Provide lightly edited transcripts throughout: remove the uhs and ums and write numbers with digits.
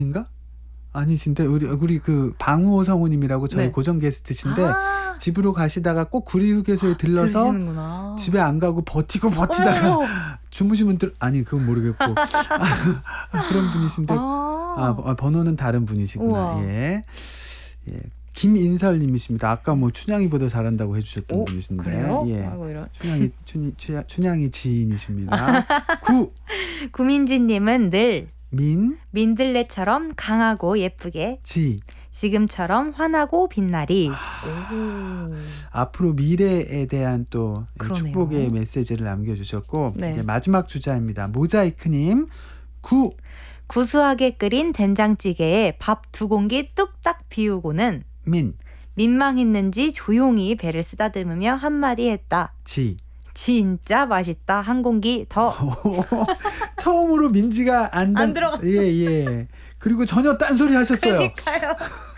인가? 아니신데 우리 그 방우호 성우님이라고 저희 네. 고정 게스트신데 아. 집으로 가시다가 꼭 구리휴게소에 들러서 들으시는구나. 집에 안 가고 버티다가 어머. 주무시면 아니 그건 모르겠고 그런 분이신데 번호는 다른 분이시구나. 우와. 예. 김인설님이십니다. 아까 뭐 춘향이보다 잘한다고 해주셨던 분이신데. 그래요? 예. 아이고, 이런. 춘향이 지인이십니다. 구민지님은 늘 민들레처럼 강하고 예쁘게 지금처럼 환하고 빛나리. 앞으로 미래에 대한 또 그러네요. 축복의 메시지를 남겨주셨고 네. 이제 마지막 주자입니다. 모자이크님 구수하게 끓인 된장찌개에 밥 2공기 뚝딱 비우고는 민망했는지 조용히 배를 쓰다듬으며 한마디 했다. 진짜 맛있다. 한 공기 더. 처음으로 민지가 안 들어갔어. 예. 그리고 전혀 딴소리 하셨어요. 그러니까요.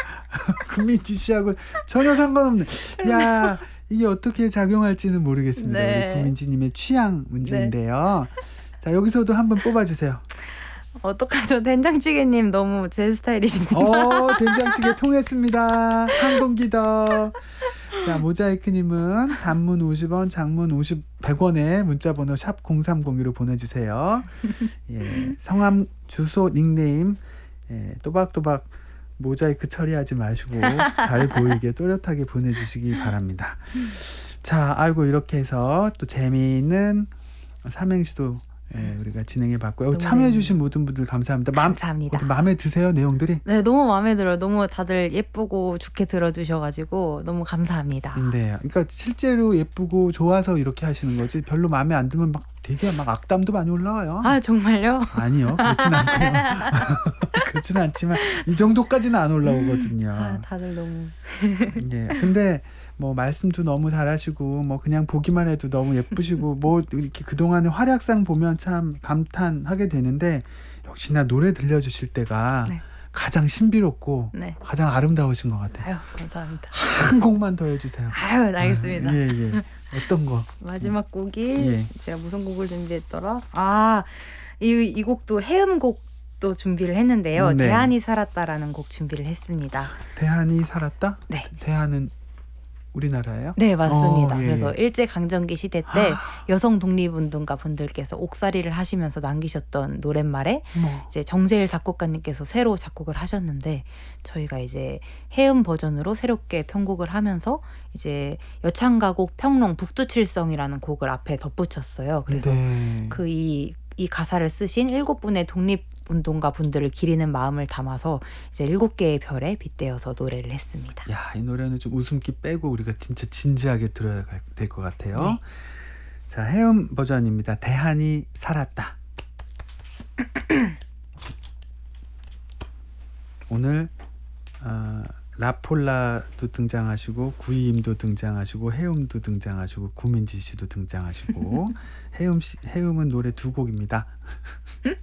금민지 씨하고 전혀 상관없는. 야, 이게 어떻게 작용할지는 모르겠습니다. 네. 우리 구민지님의 취향 문제인데요. 자, 여기서도 한번 뽑아주세요. 어떡하죠? 된장찌개님 너무 제 스타일이십니다. 된장찌개 통했습니다. 한 공기 더. 자, 모자이크님은 단문 50원, 장문 100원에 문자번호 샵 0302로 보내주세요. 예, 성함, 주소, 닉네임 또박또박 모자이크 처리하지 마시고 잘 보이게 또렷하게 보내주시기 바랍니다. 자, 아이고 이렇게 해서 또 재미있는 삼행시도 우리가 진행해봤고요. 참여해주신 모든 분들 감사합니다. 감사합니다. 마음에 드세요, 내용들이? 네, 너무 마음에 들어요. 너무 다들 예쁘고 좋게 들어주셔가지고 너무 감사합니다. 네, 그러니까 실제로 예쁘고 좋아서 이렇게 하시는 거지 별로 마음에 안 들면 되게 악담도 많이 올라와요. 아, 정말요? 아니요, 그렇진 않고요. 그렇진 않지만 이 정도까지는 안 올라오거든요. 다들 너무. 네, 근데 뭐 말씀도 너무 잘하시고 뭐 그냥 보기만 해도 너무 예쁘시고 뭐 이렇게 그동안의 활약상 보면 참 감탄하게 되는데 역시나 노래 들려주실 때가 가장 신비롭고 가장 아름다우신 것 같아요. 아유, 감사합니다. 한 곡만 더 해주세요. 아유, 알겠습니다. 예. 어떤 거? 마지막 곡이 제가 무슨 곡을 준비했더라? 이 곡도 해음곡도 준비를 했는데요. 대한이 살았다라는 곡 준비를 했습니다. 대한이 살았다? 네. 대한은 우리나라예요? 네, 맞습니다. 예. 그래서 일제강점기 시대 때 여성 독립운동가 분들께서 옥살이를 하시면서 남기셨던 노랫말에 이제 정재일 작곡가님께서 새로 작곡을 하셨는데 저희가 이제 해음 버전으로 새롭게 편곡을 하면서 이제 여창가곡 평롱 북두칠성이라는 곡을 앞에 덧붙였어요. 그래서 이 가사를 쓰신 7분의 독립운동가 분들을 기리는 마음을 담아서 이제 7개의 별에 빗대어서 노래를 했습니다. 야, 이 노래는 좀 웃음기 빼고 우리가 진짜 진지하게 들어야 될 것 같아요. 네. 자, 해음 버전입니다. 대한이 살았다. 오늘 라폴라도 등장하시고 구이임도 등장하시고 해음도 등장하시고 구민지 씨도 등장하시고 해음은 노래 2곡입니다.